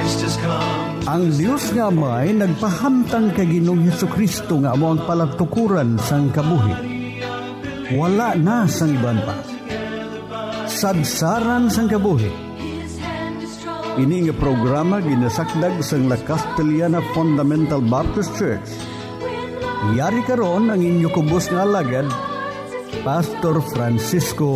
Ang Dios nga Amay nagpahamtang kay Ginoong Hesukristo nga amo ang palagtukuran sang kabuhi. Wala na sang iban pa. Sadsaran sang kabuhi. Ini nga programa ginasakdag sang La Castellana Fundamental Baptist Church. Yari karon ang inyo kubos nga alagad, Pastor Francisco